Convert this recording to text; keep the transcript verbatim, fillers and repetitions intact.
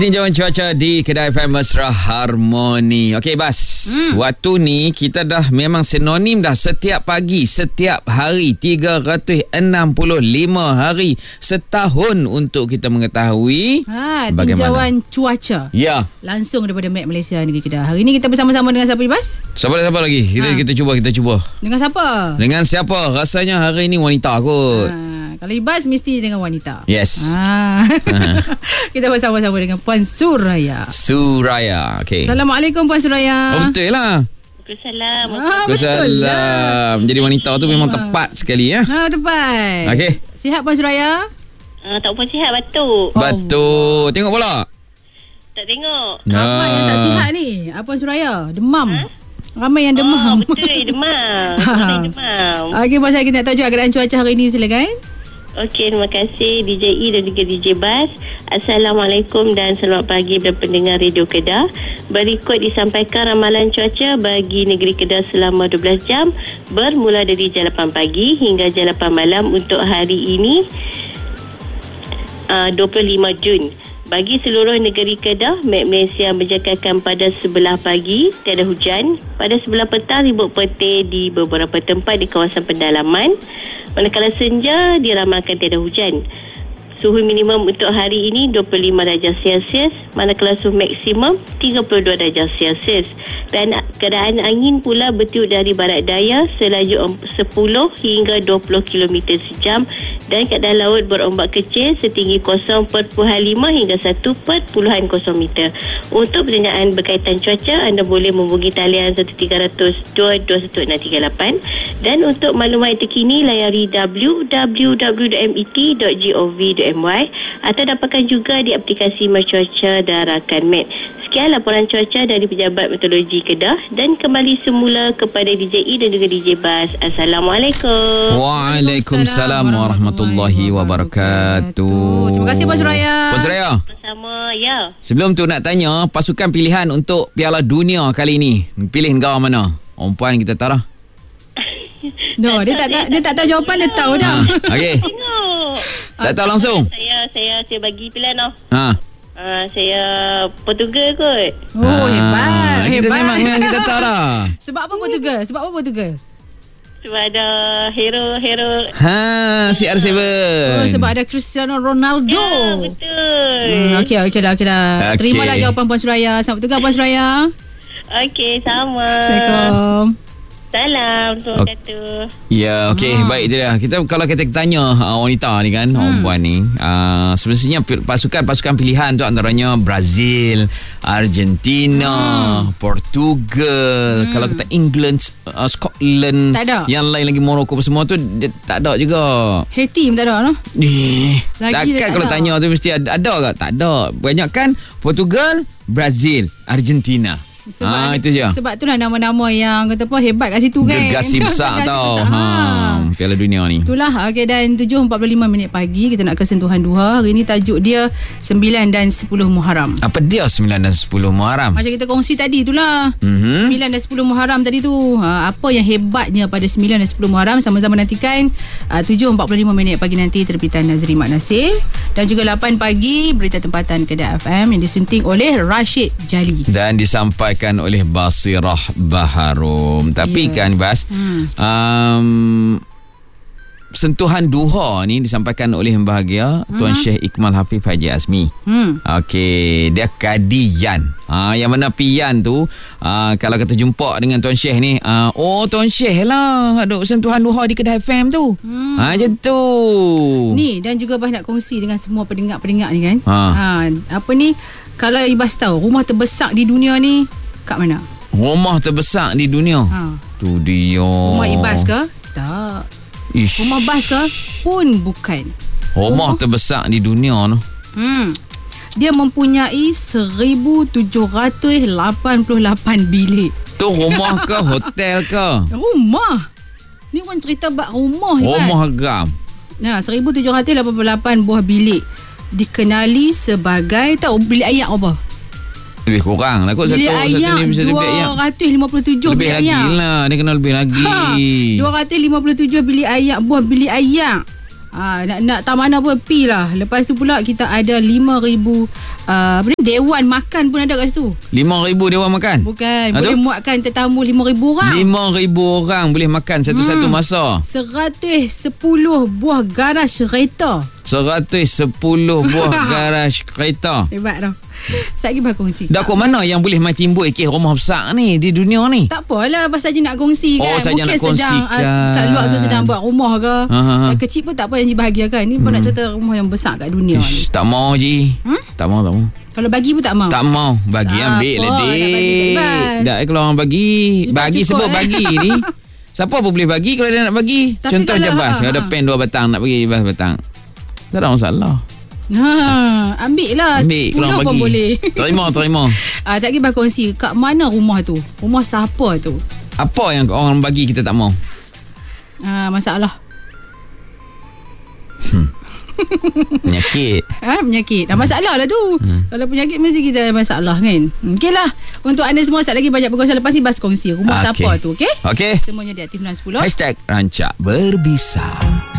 Tinjauan cuaca di Kedah F M Mesra Harmoni. Okey Bas, hmm. waktu ni kita dah memang sinonim dah. Setiap pagi, setiap hari, tiga ratus enam puluh lima hari setahun untuk kita mengetahui ha, bagaimana tinjauan cuaca. Ya. Langsung daripada Met Malaysia Negeri Kedah. Hari ni kita bersama-sama dengan siapa Bas? Siapa-siapa lagi? Kita ha. kita cuba, kita cuba. Dengan siapa? Dengan siapa? Rasanya hari ni wanita kot. Ha. Kalau Ibas mesti dengan wanita. Yes. Ha. Kita bersama-sama dengan Puan Suraya. Suraya. Okey. Assalamualaikum Puan Suraya. Oh, betul lah. Waalaikumsalam. Ah, betul lah. Jadi wanita tu memang tepat sekali ya. Ha, tepat. Okey. Sihat Puan Suraya? Uh, tak pun sihat batuk. Betul. Tengok bola? Tak tengok. Ramai yang tak sihat ni. Ah, Puan Suraya, demam. Ha? Ramai yang demam. Oh, betul, demam. Ramai yang demam. Okey, Puan Suraya, kita nak tahu juga keadaan cuaca hari ni, silakan. Okey, terima kasih D J E dan juga D J Bas. Assalamualaikum dan selamat pagi kepada pendengar Radio Kedah. Berikut disampaikan ramalan cuaca bagi negeri Kedah selama dua belas jam bermula dari jam lapan pagi hingga jam lapan malam untuk hari ini uh, dua puluh lima Jun. Bagi seluruh negeri Kedah, Met Malaysia menjangkakan pada sebelah pagi tiada hujan, pada sebelah petang ribut petir di beberapa tempat di kawasan pendalaman. Manakala senja diramalkan tiada hujan. Suhu minimum untuk hari ini dua puluh lima darjah Celsius, manakala suhu maksimum tiga puluh dua darjah Celsius. Dan keadaan angin pula bertiup dari barat daya selaju sepuluh hingga dua puluh kilometer sejam dan keadaan laut berombak kecil setinggi kosong perpuluhan lima hingga satu perpuluhan kosong meter. Untuk pertanyaan berkaitan cuaca, anda boleh menghubungi talian satu tiga kosong dua dua satu enam tiga lapan dan untuk maklumat terkini layari w w w dot met dot gov dot my atau dapatkan juga di aplikasi Mercuaca dan Rakan Met. Sekian laporan cuaca dari Pejabat Meteorologi Kedah dan kembali semula kepada D J E dan juga D J Bas. Assalamualaikum. Waalaikumsalam warahmatullahi wabarakatuh. Terima kasih Puan Suraya. Puan Suraya. Sama ya. Sebelum tu nak tanya pasukan pilihan untuk Piala Dunia kali ni. Pilih negara mana? Orang puan kita tahu dah. No, dia tak, tak dia tak tahu jawapan, dia tahu dah. Ha, okey. Tengok. Tak tahu langsung. Saya saya saya bagi pilihan tau. Ha. Uh, saya Portugal kot. Oh, ha, hebat. Kita hebat. memang, memang kita tahu dah. Sebab apa Portugal? Sebab apa Portugal? Sebab ada hero-hero. Ha, C R tujuh. Oh, sebab ada Cristiano Ronaldo. Ya, betul. Hmm, okey, okey dah, okey dah. Okay. Terimalah jawapan Puan Suraya. Selamat bertugas Puan Suraya. Okey, sama. Assalamualaikum. Salam, Tuan Kata. Ya, okey, hmm. baik dia dah. Kita kalau kita tanya uh, wanita ni kan, hmm. orang puan ni, uh, sebenarnya pasukan-pasukan pilihan tu antaranya Brazil, Argentina, hmm. Portugal, hmm. kalau kita England, uh, Scotland, yang lain lagi Morocco semua tu dia tak ada juga. Haiti pun tak ada noh. Eh, lagi takkan tak kalau ada. tanya tu mesti ada, ada ke? Tak ada. Banyak kan Portugal, Brazil, Argentina. Sebab ha, ada, itu je. Sebab itulah nama-nama yang kata apa hebat kat situ kan. Gergasi besar tau. Ha, Piala Dunia ni. Itulah. Okey, dan tujuh empat puluh lima minit pagi kita nak ke sentuhan duha. Hari ni tajuk dia sembilan dan sepuluh Muharram. Apa dia sembilan dan sepuluh Muharram? Macam kita kongsi tadi itulah. Mm-hmm. sembilan dan sepuluh Muharram tadi tu. Ha, apa yang hebatnya pada sembilan dan sepuluh Muharram, sama-sama nantikan uh, tujuh empat puluh lima minit pagi nanti terbitan Nazri Mak Nasir dan juga lapan pagi berita tempatan Kedah F M yang disunting oleh Rashid Jali dan disampaikan oleh Basirah Baharum. Tapi yeah. kan Bas, hmm. um, sentuhan duha ni disampaikan oleh yang bahagia hmm. Tuan Syekh Ikmal Hafiz Haji Azmi. Hmm. Okey, dia kadian. Ha, yang mana pian tu, uh, kalau kita jumpa dengan Tuan Syekh ni, uh, oh Tuan Syekh lah ada sentuhan duha di Kedah F M tu. Hmm. Ha, macam tu. Ni dan juga Bah nak kongsi dengan semua pendengar-pendengar ni kan. Ha. ha apa ni, kalau Ibas tahu rumah terbesar di dunia ni kat mana? Rumah terbesar di dunia. Ha. Tu dia. Rumah Ibas ke? Tak. Ish. Rumah Bas ke? Pun bukan. Rumah terbesar di dunia tu. Hmm. Dia mempunyai seribu tujuh ratus lapan puluh lapan bilik. Tu rumah ke hotel ke? Rumah. Ni orang cerita bab rumah Ibas. Rumah agam. Nah, seribu tujuh ratus lapan puluh lapan buah bilik. Dikenali sebagai, tahu bilik ayak apa? Lebih kurang lah kot. Satu, bilik ayak satu ni bisa lebih ayak dua ratus lima puluh tujuh lebih bilik lagi ayak. lah. Dia kena lebih lagi. Ha, dua ratus lima puluh tujuh bilik ayak, buah bilik ayak. Ha, nak, nak tak mana pun pi lah. Lepas tu pula kita ada lima ribu uh, Dewan makan pun ada kat situ. lima ribu dewan makan? Bukan. Ha, Boleh tu? muatkan tetamu lima ribu orang. lima ribu orang boleh makan satu-satu Hmm. masa. seratus sepuluh buah garaj kereta. seratus sepuluh buah garaj kereta. Hebat tau. Saya lagi berkongsi. Dah kau mana yang boleh main timbul ikis rumah besar ni di dunia ni? Tak apalah, pasal je nak kongsi kan. Oh, saja Mungkin nak sedang kongsikan. uh, kat luar tu sedang buat rumah ke. Ha, ha, ha. Uh, kecil pun tak apa yang dibahagiakan. Ni pun nak cerita rumah yang besar kat dunia ni. Ish, tak mau je. Hmm? Tak mau, tak mau. Kalau bagi pun tak mau. Tak mau. Bagi Tak ambil lah, apa, Dik. nak bagi tak ibas. Tak, kalau orang bagi. Dia tak Bagi cukup, sebut eh. bagi ni. Siapa pun boleh bagi kalau dia nak bagi. Tapi Contoh kalau- je bas. ha, Ada ha. pen dua batang nak bagi bas batang. Tak ada masalah. Ha, ambil lah. Ambil kalau sepuluh orang pun bagi. boleh. Terima, terima. Ah, tak lagi berkongsi. Kat mana rumah tu? Rumah siapa tu? Apa yang orang bagi kita tak mau? Ah, masalah. Penyakit. Ha, penyakit. Dah masalah lah tu. Hmm. Kalau penyakit mesti kita ada masalah kan. Okey lah. Untuk anda semua sat lagi banyak berkongsi. Lepas ni bas kongsi rumah Okey. siapa tu. Okey? Okey. Semuanya di Aktif sembilan sepuluh. Hashtag Rancak Berbisa.